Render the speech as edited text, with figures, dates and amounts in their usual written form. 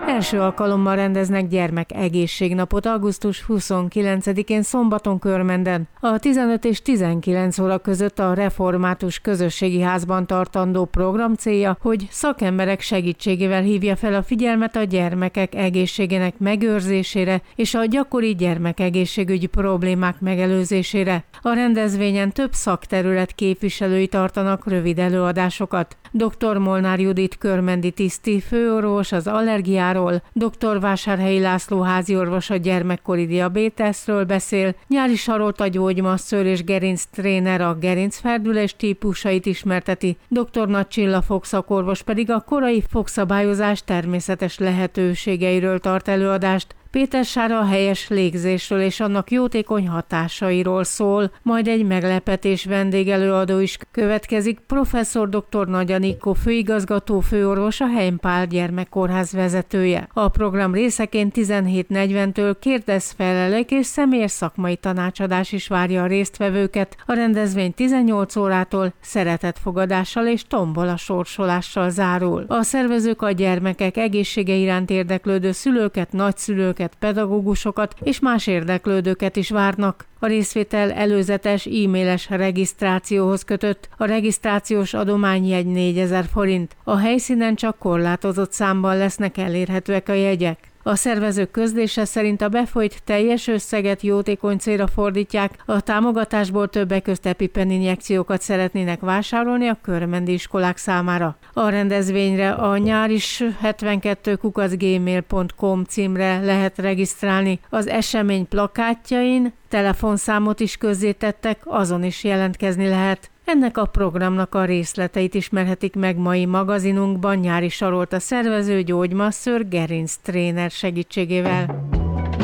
Első alkalommal rendeznek gyermekegészségnapot augusztus 29-én szombaton Körmenden. A 15 és 19 óra között a Református Közösségi Házban tartandó program célja, hogy szakemberek segítségével hívja fel a figyelmet a gyermekek egészségének megőrzésére és a gyakori gyermekegészségügyi problémák megelőzésére. A rendezvényen több szakterület képviselői tartanak rövid előadásokat. Dr. Molnár Judit körmendi tiszti főorvos az allergiáról, dr. Vásárhelyi László háziorvos a gyermekkori diabéteszről beszél, Nyári Sarolt a gyógymasször és gerinctréner a gerincferdülés típusait ismerteti, dr. Nagy Csilla fogszakorvos pedig a korai fogszabályozás természetes lehetőségeiről tart előadást. Péter Sára a helyes légzésről és annak jótékony hatásairól szól, majd egy meglepetés vendégelőadó is következik, professzor dr. Nagy Anikó főigazgató főorvos, a Heimpál gyermekkórház vezetője. A program részeként 17:40-től kérdez-felelek és személyes szakmai tanácsadás is várja a résztvevőket. A rendezvény 18 órától szeretetfogadással és tombola sorsolással zárul. A szervezők a gyermekek egészsége iránt érdeklődő szülőket, nagyszülőket, pedagógusokat és más érdeklődőket is várnak. A részvétel előzetes e-mailes regisztrációhoz kötött, a regisztrációs adományjegy 4000 forint. A helyszínen csak korlátozott számban lesznek elérhetőek a jegyek. A szervezők közlése szerint a befolyt teljes összeget jótékony célra fordítják, a támogatásból többek közt EpiPen injekciókat szeretnének vásárolni a körmendi iskolák számára. A rendezvényre a nyaris72@gmail.com címre lehet regisztrálni. Az esemény plakátjain telefonszámot is közzétettek, azon is jelentkezni lehet. Ennek a programnak a részleteit ismerhetik meg mai magazinunkban Nyári Sarolt a szervező, gyógymasször, gerinctréner segítségével.